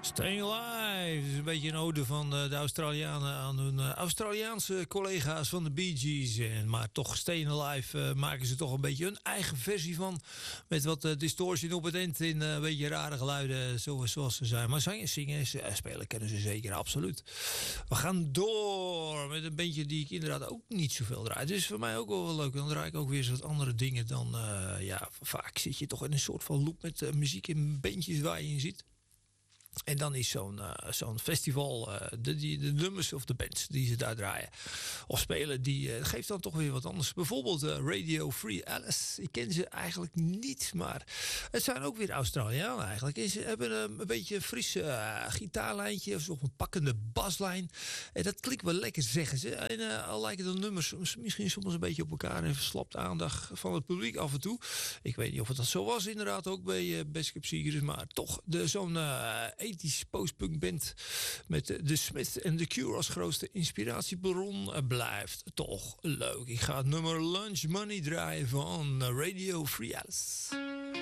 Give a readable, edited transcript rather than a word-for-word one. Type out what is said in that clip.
Staying Alive. Dat is een beetje een ode van de Australianen aan hun Australiaanse collega's van de Bee Gees. Maar toch, Staying Alive maken ze toch een beetje hun eigen versie van. Met wat distortion op het eind in een beetje rare geluiden zoals ze zijn. Maar zingen, spelen kennen ze zeker, absoluut. We gaan door met een bandje die ik inderdaad ook niet zoveel draai. Dus voor mij ook wel leuk. Dan draai ik ook weer eens wat andere dingen dan... vaak zit je toch in een soort van loop met muziek in bandjes waar je in zit. En dan is zo'n festival, de nummers of de bands die ze daar draaien of spelen, die geeft dan toch weer wat anders. Bijvoorbeeld Radio Free Alice. Ik ken ze eigenlijk niet, maar het zijn ook weer Australianen eigenlijk. En ze hebben een beetje een frisse gitaarlijntje of een pakkende baslijn. En dat klinkt wel lekker, zeggen ze. En al lijken de nummers misschien soms een beetje op elkaar en verslapt aandacht van het publiek af en toe. Ik weet niet of het dat zo was inderdaad ook bij Best Kept Secrets, maar toch zo'n 80s postpunk band met The Smiths en The Cure als grootste inspiratiebron blijft toch leuk. Ik ga het nummer Lunch Money draaien van Radio Free Alice.